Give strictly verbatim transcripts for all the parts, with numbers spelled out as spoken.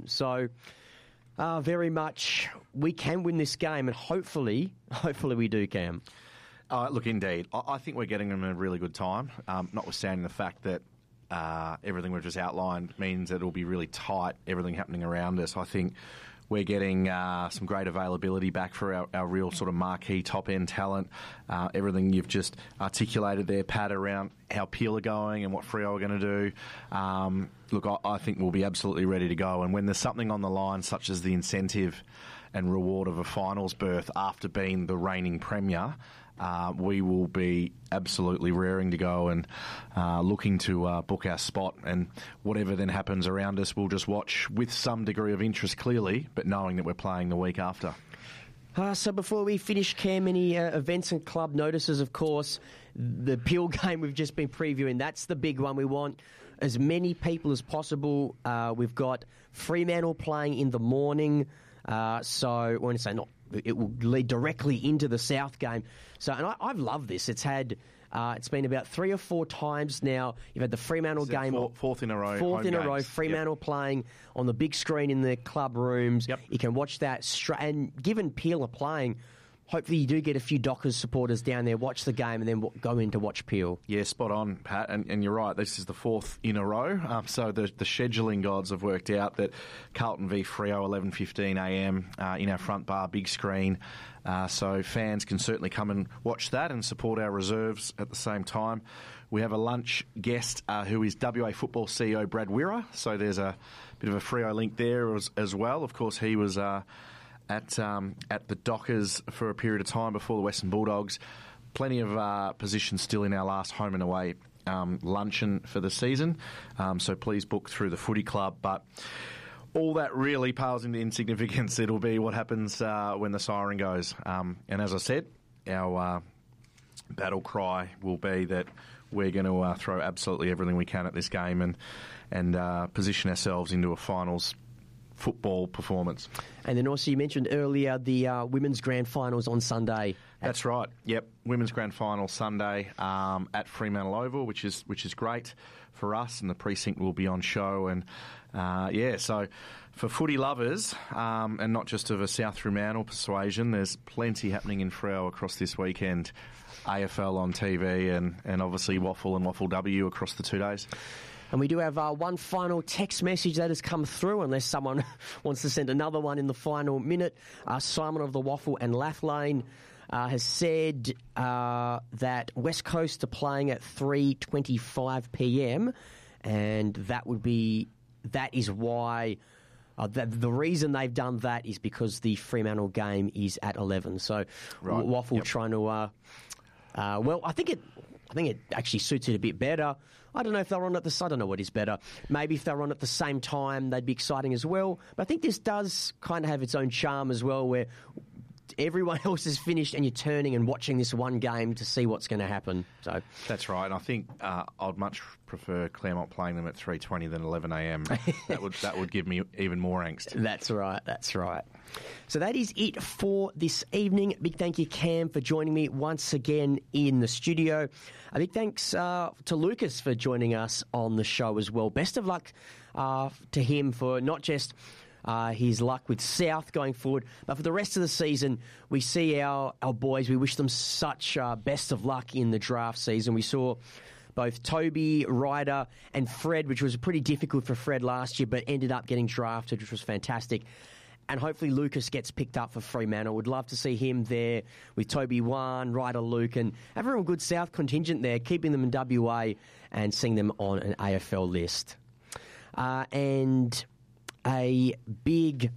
Melbourne. So uh, very much we can win this game, and hopefully, hopefully we do, Cam. Uh, look, indeed. I, I think we're getting them a really good time, um, notwithstanding the fact that uh, everything we've just outlined means that it'll be really tight, everything happening around us. I think we're getting uh, some great availability back for our, our real sort of marquee top-end talent. Uh, everything you've just articulated there, Pat, around how Peel are going and what Freo are going to do. Um, look, I, I think we'll be absolutely ready to go. And when there's something on the line, such as the incentive and reward of a finals berth after being the reigning premier, uh, we will be absolutely raring to go and uh, looking to uh, book our spot. And whatever then happens around us, we'll just watch with some degree of interest, clearly, but knowing that we're playing the week after. Uh, so before we finish, Cam, any uh, events and club notices? Of course, the Peel game we've just been previewing, that's the big one. We want as many people as possible. Uh, we've got Fremantle playing in the morning. Uh, so I want to say not, it will lead directly into the South game. So, and I, I've loved this. It's had, uh, it's been about three or four times now. You've had the Fremantle game, four, fourth in a row, fourth in games. a row. Fremantle yep. playing on the big screen in the club rooms. Yep. You can watch that straight. And given Peel are playing, hopefully you do get a few Dockers supporters down there, watch the game, and then w- go in to watch Peel. Yeah, spot on, Pat. And, and you're right, this is the fourth in a row. Um, so the, the scheduling gods have worked out that Carlton v Freo, eleven fifteen a m uh, in our front bar, big screen. Uh, so fans can certainly come and watch that and support our reserves at the same time. We have a lunch guest uh, who is W A Football C E O Brad Wirra. So there's a bit of a Freo link there as, as well. Of course, he was... Uh, at um, at the Dockers for a period of time before the Western Bulldogs. Plenty of uh, positions still in our last home and away um, luncheon for the season, um, so please book through the Footy Club. But all that really pales into insignificance. It'll be what happens uh, when the siren goes. Um, and as I said, our uh, battle cry will be that we're going to uh, throw absolutely everything we can at this game and, and uh, position ourselves into a finals football performance. And then also you mentioned earlier the uh, women's grand finals on Sunday. That's right. Yep, women's grand final Sunday um, at Fremantle Oval, which is which is great for us, and the precinct will be on show. And uh, yeah, so for footy lovers, um, and not just of a South Fremantle persuasion, there's plenty happening in Freo across this weekend. A F L on T V, and and obviously Waffle and Waffle W across the two days. And we do have uh, one final text message that has come through, unless someone wants to send another one in the final minute. Uh, Simon of the Waffle and Lathlane uh, has said uh, that West Coast are playing at three twenty-five p m, and that would be that is why uh, the, the reason they've done that is because the Fremantle game is at eleven. So right. Waffle yep. trying to uh, uh, well, I think it. I think it actually suits it a bit better. I don't know if they're on at the... I don't know what is better. Maybe if they're on at the same time, they'd be exciting as well. But I think this does kind of have its own charm as well, where everyone else is finished and you're turning and watching this one game to see what's going to happen. So that's right. And I think uh, I'd much prefer Claremont playing them at three twenty than eleven a m. that would that would give me even more angst. That's right. That's right. So that is it for this evening. Big thank you, Cam, for joining me once again in the studio. A big thanks uh, to Lucas for joining us on the show as well. Best of luck uh, to him for not just uh, his luck with South going forward, but for the rest of the season. We see our, our boys, we wish them such uh, best of luck in the draft season. We saw both Toby, Ryder and Fred, which was pretty difficult for Fred last year, but ended up getting drafted, which was fantastic. And hopefully Lucas gets picked up for Fremantle. Would love to see him there with Toby Wan, Ryder Luke, and have a real good South contingent there, keeping them in W A and seeing them on an A F L list. Uh, and a big,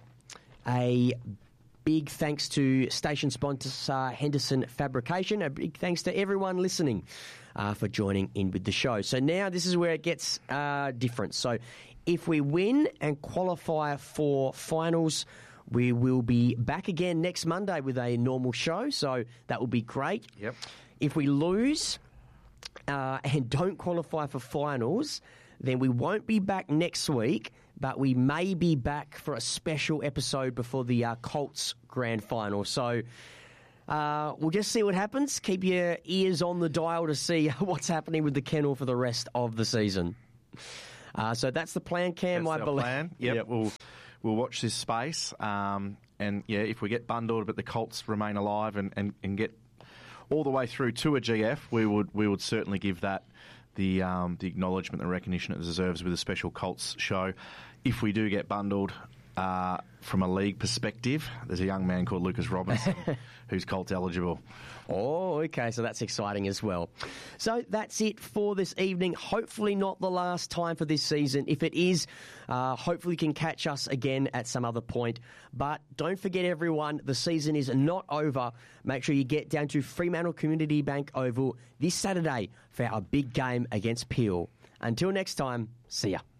a big thanks to station sponsor uh, Henderson Fabrication. A big thanks to everyone listening uh, for joining in with the show. So now this is where it gets uh, different. So if we win and qualify for finals, we will be back again next Monday with a normal show. So that will be great. Yep. If we lose uh, and don't qualify for finals, then we won't be back next week, but we may be back for a special episode before the uh, Colts grand final. So uh, we'll just see what happens. Keep your ears on the dial to see what's happening with the kennel for the rest of the season. Uh, so that's the plan, Cam, that's I our believe. Plan. Yep. yep. We'll we'll watch this space. Um, and, yeah, if we get bundled but the Colts remain alive and, and, and get all the way through to a G F, we would we would certainly give that the um, the acknowledgement and recognition it deserves with a special Colts show. If we do get bundled, uh, from a league perspective, there's a young man called Lucas Robinson who's Colts eligible. Oh, okay, so that's exciting as well. So that's it for this evening. Hopefully not the last time for this season. If it is, uh, hopefully you can catch us again at some other point. But don't forget, everyone, the season is not over. Make sure you get down to Fremantle Community Bank Oval this Saturday for our big game against Peel. Until next time, see ya.